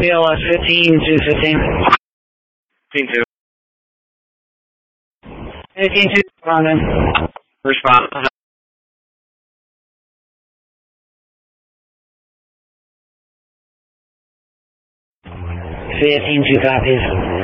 BLS 15-215. 15-2. 15-2, responding. Respond. 15-2 copies.